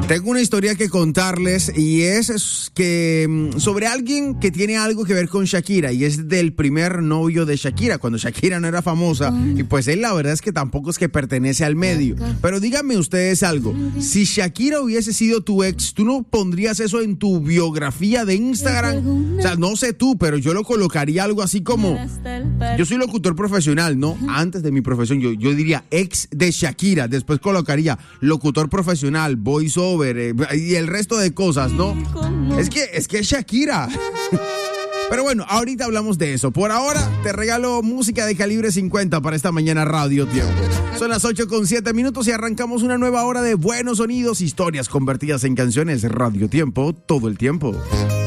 Tengo una historia que contarles y es que sobre alguien que tiene algo que ver con Shakira y es del primer novio de Shakira, cuando Shakira no era famosa y pues él la verdad es que tampoco es que pertenece al medio. Pero díganme ustedes algo, si Shakira hubiese sido tu ex, ¿tú no pondrías eso en tu biografía de Instagram? O sea, no sé tú, pero yo lo colocaría algo así como, yo soy locutor profesional, ¿no? Antes de mi profesión yo diría ex de Shakira, después colocaría locutor profesional, voice over y el resto de cosas, ¿no? Es que es Shakira. Pero bueno, ahorita hablamos de eso. Por ahora te regalo música de calibre 50 para esta mañana Radio Tiempo. Son las 8:07 y arrancamos una nueva hora de buenos sonidos, historias convertidas en canciones. Radio Tiempo, todo el tiempo.